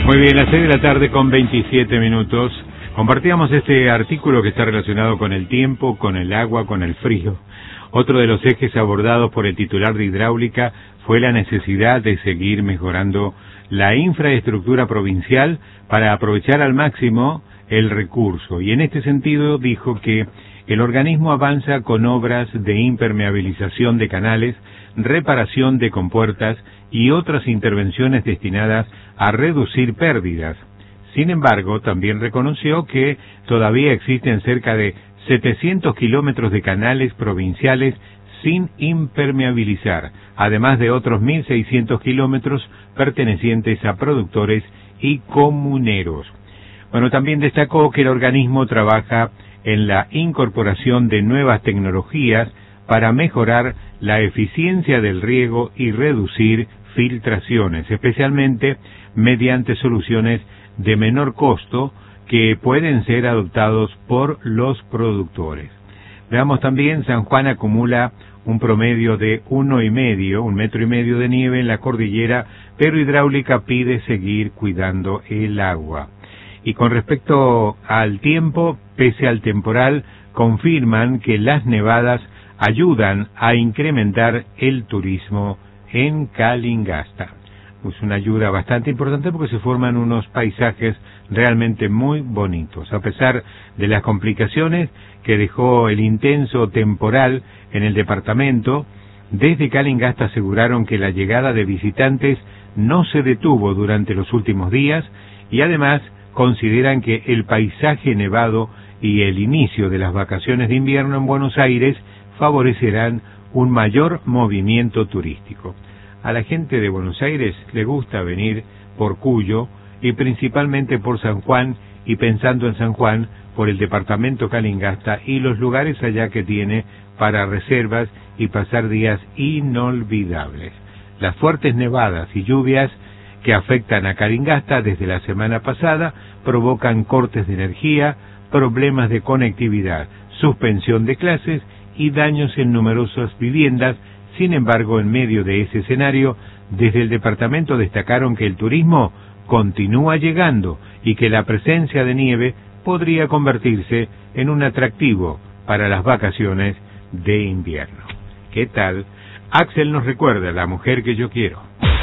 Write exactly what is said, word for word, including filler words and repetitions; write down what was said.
Muy bien, las seis de la tarde con veintisiete minutos. Compartíamos este artículo que está relacionado con el tiempo, con el agua, con el frío. Otro de los ejes abordados por el titular de Hidráulica fue la necesidad de seguir mejorando la infraestructura provincial para aprovechar al máximo el recurso. Y en este sentido dijo que el organismo avanza con obras de impermeabilización de canales, reparación de compuertas y otras intervenciones destinadas a reducir pérdidas. Sin embargo, también reconoció que todavía existen cerca de setecientos kilómetros de canales provinciales sin impermeabilizar, además de otros mil seiscientos kilómetros pertenecientes a productores y comuneros. Bueno, también destacó que el organismo trabaja en la incorporación de nuevas tecnologías para mejorar la eficiencia del riego y reducir filtraciones, especialmente mediante soluciones de menor costo que pueden ser adoptados por los productores. Veamos también, San Juan acumula un promedio de uno y medio, un metro y medio de nieve en la cordillera, pero Hidráulica pide seguir cuidando el agua. Y con respecto al tiempo, pese al temporal, confirman que las nevadas ayudan a incrementar el turismo en Calingasta. Es una ayuda bastante importante porque se forman unos paisajes realmente muy bonitos. A pesar de las complicaciones que dejó el intenso temporal en el departamento, desde Calingasta aseguraron que la llegada de visitantes no se detuvo durante los últimos días y además consideran que el paisaje nevado y el inicio de las vacaciones de invierno en Buenos Aires favorecerán un mayor movimiento turístico. A la gente de Buenos Aires le gusta venir por Cuyo y principalmente por San Juan, y pensando en San Juan, por el departamento Calingasta y los lugares allá que tiene para reservas y pasar días inolvidables. Las fuertes nevadas y lluvias que afectan a Calingasta desde la semana pasada provocan cortes de energía, problemas de conectividad, suspensión de clases y daños en numerosas viviendas. Sin embargo, en medio de ese escenario, desde el departamento destacaron que el turismo continúa llegando y que la presencia de nieve podría convertirse en un atractivo para las vacaciones de invierno. ¿Qué tal? Axel nos recuerda, la mujer que yo quiero.